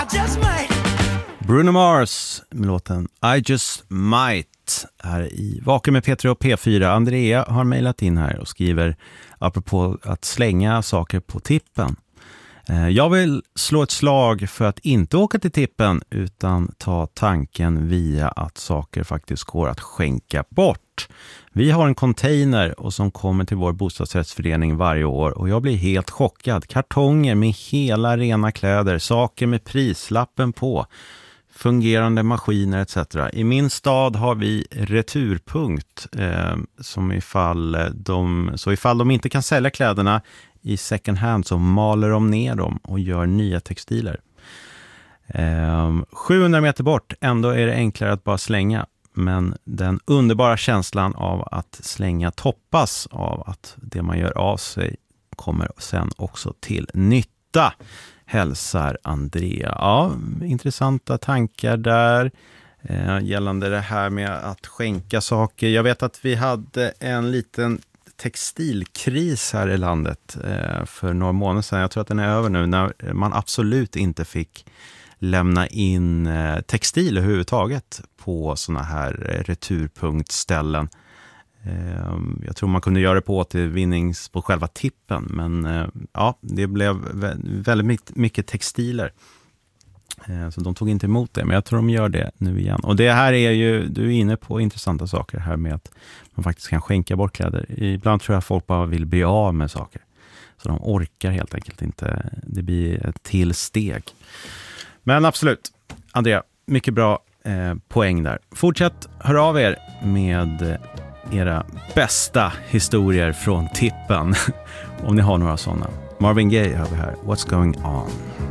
Bruno Mars med låten I Just Might här i Vaken med Peter och P4. Andrea har mejlat in här och skriver apropå att slänga saker på tippen. Jag vill slå ett slag för att inte åka till tippen utan ta tanken via att saker faktiskt går att skänka bort. Vi har en container och som kommer till vår bostadsrättsförening varje år och jag blir helt chockad. Kartonger med hela rena kläder, saker med prislappen på, fungerande maskiner etc. I min stad har vi returpunkt som ifall de inte kan sälja kläderna i second hand så maler de ner dem och gör nya textiler. 700 meter bort, ändå är det enklare att bara slänga. Men den underbara känslan av att slänga toppas av att det man gör av sig kommer sen också till nytta. Hälsar Andrea. Ja, intressanta tankar där gällande det här med att skänka saker. Jag vet att vi hade en liten textilkris här i landet för några månader sedan. Jag tror att den är över nu när man absolut inte fick lämna in textil överhuvudtaget på såna här returpunktställen. Jag tror man kunde göra det på återvinnings på själva tippen, men ja, det blev väldigt mycket textiler. Så de tog inte emot det, men jag tror de gör det nu igen. Och det här är ju, du är inne på intressanta saker här med att man faktiskt kan skänka bort kläder. Ibland tror jag att folk bara vill bli av med saker. Så de orkar helt enkelt inte. Det blir ett till steg. Men absolut, Andrea, mycket bra poäng där. Fortsätt höra av er med era bästa historier från tippen. Om ni har några sådana. Marvin Gaye har vi här. What's going on?